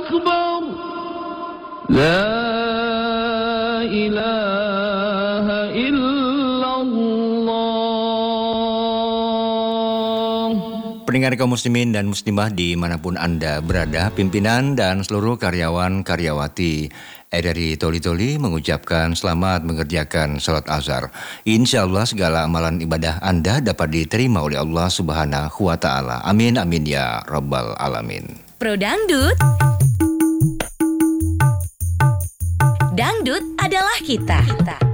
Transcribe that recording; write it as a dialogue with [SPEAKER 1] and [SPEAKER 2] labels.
[SPEAKER 1] أكبر لا إله إلا الله.
[SPEAKER 2] Pendengar kaum muslimin dan muslimah dimanapun Anda berada, pimpinan dan seluruh karyawan karyawati dari Toli Toli mengucapkan selamat mengerjakan salat azhar. Insya Allah segala amalan ibadah Anda dapat diterima oleh Allah Subhanahu wa Ta'ala. Amin amin ya rabbal alamin.
[SPEAKER 3] Pro Dangdut, dangdut adalah kita.